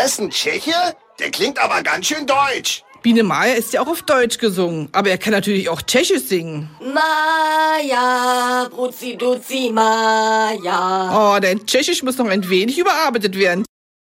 Der ist ein Tscheche? Der klingt aber ganz schön deutsch. Biene Maya ist ja auch auf Deutsch gesungen, aber er kann natürlich auch Tschechisch singen. Maja, Bruzi, Duzi, Maja. Oh, dein Tschechisch muss noch ein wenig überarbeitet werden.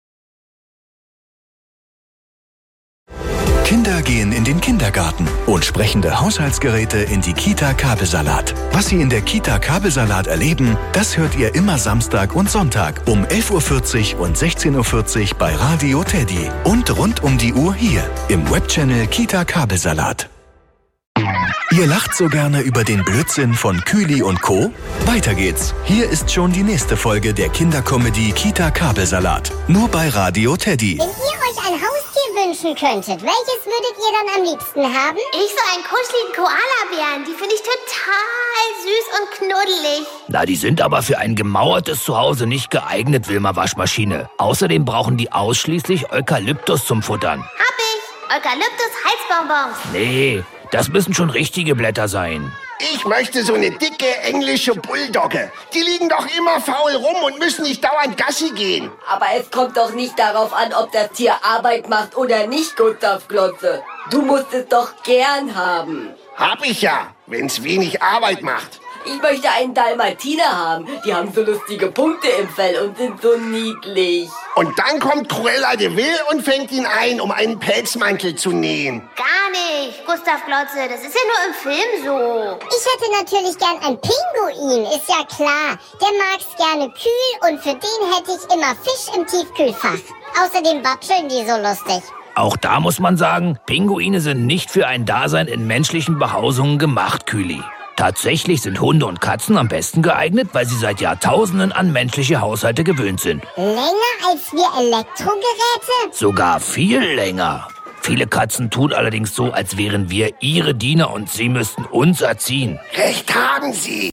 Kinder gehen in den Kindergarten und sprechende Haushaltsgeräte in die Kita Kabelsalat. Was sie in der Kita Kabelsalat erleben, das hört ihr immer Samstag und Sonntag um 11.40 Uhr und 16.40 Uhr bei Radio Teddy und rund um die Uhr hier im Webchannel Kita Kabelsalat. Ihr lacht so gerne über den Blödsinn von Kühli und Co. Weiter geht's. Hier ist schon die nächste Folge der Kindercomedy Kita Kabelsalat. Nur bei Radio Teddy. Wenn ihr euch ein Haustier wünschen könntet, welches würdet ihr dann am liebsten haben? Ich so einen kuscheligen Koalabären, die finde ich total süß und knuddelig. Na, die sind aber für ein gemauertes Zuhause nicht geeignet, Wilma Waschmaschine. Außerdem brauchen die ausschließlich Eukalyptus zum Futtern. Hab ich. Eukalyptus-Halsbonbons. Nee, das müssen schon richtige Blätter sein. Ich möchte so eine dicke englische Bulldogge. Die liegen doch immer faul rum und müssen nicht dauernd Gassi gehen. Aber es kommt doch nicht darauf an, ob das Tier Arbeit macht oder nicht, Gustav Glotze. Du musst es doch gern haben. Hab ich ja, wenn's wenig Arbeit macht. Ich möchte einen Dalmatiner haben. Die haben so lustige Punkte im Fell und sind so niedlich. Und dann kommt Cruella de Vil und fängt ihn ein, um einen Pelzmantel zu nähen. Gar nicht, Gustav Glotze, das ist ja nur im Film so. Ich hätte natürlich gern einen Pinguin, ist ja klar. Der mag's gerne kühl und für den hätte ich immer Fisch im Tiefkühlfach. Außerdem watscheln die so lustig. Auch da muss man sagen, Pinguine sind nicht für ein Dasein in menschlichen Behausungen gemacht, Kühli. Tatsächlich sind Hunde und Katzen am besten geeignet, weil sie seit Jahrtausenden an menschliche Haushalte gewöhnt sind. Länger als wir Elektrogeräte? Sogar viel länger. Viele Katzen tun allerdings so, als wären wir ihre Diener und sie müssten uns erziehen. Recht haben Sie.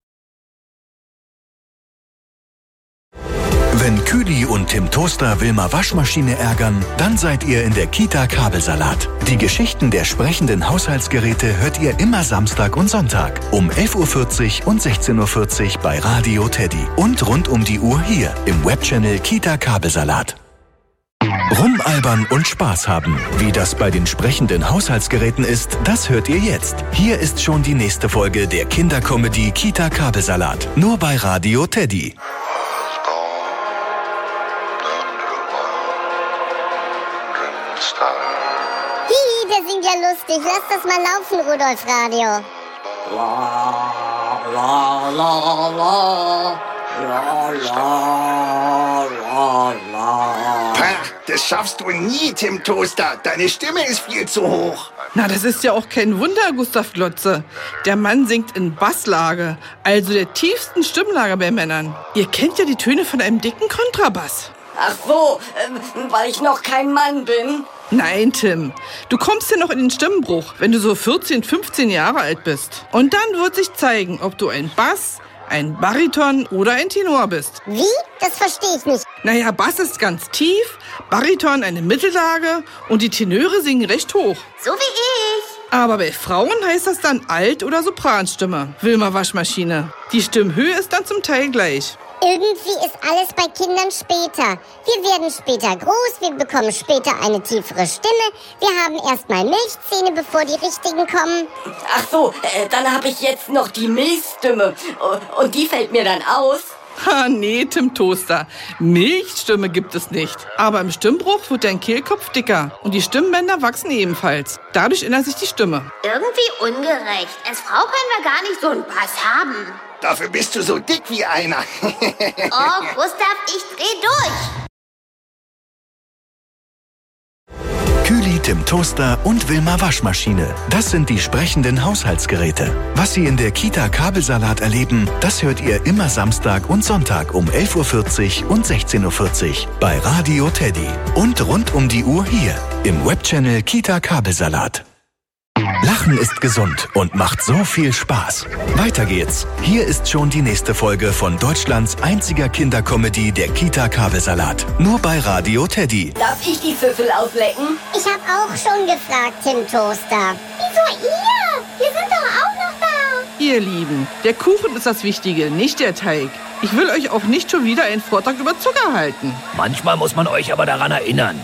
Wenn Kühli und Tim Toaster Wilma Waschmaschine ärgern, dann seid ihr in der Kita Kabelsalat. Die Geschichten der sprechenden Haushaltsgeräte hört ihr immer Samstag und Sonntag um 11.40 Uhr und 16.40 Uhr bei Radio Teddy und rund um die Uhr hier im Webchannel Kita Kabelsalat. Rumalbern und Spaß haben. Wie das bei den sprechenden Haushaltsgeräten ist, das hört ihr jetzt. Hier ist schon die nächste Folge der Kindercomedy Kita Kabelsalat. Nur bei Radio Teddy. Hihi, der singt ja lustig. Lass das mal laufen, Rudolf Radio. La, la, la, la. La, la, la, la. Pah, das schaffst du nie, Tim Toaster. Deine Stimme ist viel zu hoch. Na, das ist ja auch kein Wunder, Gustav Glotze. Der Mann singt in Basslage, also der tiefsten Stimmlage bei Männern. Ihr kennt ja die Töne von einem dicken Kontrabass. Ach so, weil ich noch kein Mann bin. Nein, Tim, du kommst ja noch in den Stimmbruch, wenn du so 14, 15 Jahre alt bist. Und dann wird sich zeigen, ob du ein Bass, ein Bariton oder ein Tenor bist. Wie? Das verstehe ich nicht. Naja, Bass ist ganz tief, Bariton eine Mittellage und die Tenöre singen recht hoch. So wie ich. Aber bei Frauen heißt das dann Alt- oder Sopranstimme, Wilma Waschmaschine. Die Stimmhöhe ist dann zum Teil gleich. Irgendwie ist alles bei Kindern später. Wir werden später groß, wir bekommen später eine tiefere Stimme. Wir haben erstmal Milchzähne, bevor die richtigen kommen. Ach so, dann habe ich jetzt noch die Milchstimme. Und die fällt mir dann aus. Ha, nee, Tim Toaster. Milchstimme gibt es nicht. Aber im Stimmbruch wird dein Kehlkopf dicker und die Stimmbänder wachsen ebenfalls. Dadurch ändert sich die Stimme. Irgendwie ungerecht. Als Frau können wir gar nicht so einen Bass haben. Dafür bist du so dick wie einer. Oh, Gustav, ich dreh durch. Kühli, Tim Toaster und Wilma Waschmaschine. Das sind die sprechenden Haushaltsgeräte. Was Sie in der Kita Kabelsalat erleben, das hört ihr immer Samstag und Sonntag um 11.40 Uhr und 16.40 Uhr bei Radio Teddy. Und rund um die Uhr hier im Webchannel Kita Kabelsalat. Lachen ist gesund und macht so viel Spaß. Weiter geht's. Hier ist schon die nächste Folge von Deutschlands einziger Kindercomedy, der Kita Kabelsalat. Nur bei Radio Teddy. Darf ich die Pfiffel auflecken? Ich habe auch schon gefragt, Tim Toaster. Wieso ihr? Wir sind doch auch noch da. Ihr Lieben, der Kuchen ist das Wichtige, nicht der Teig. Ich will euch auch nicht schon wieder einen Vortrag über Zucker halten. Manchmal muss man euch aber daran erinnern.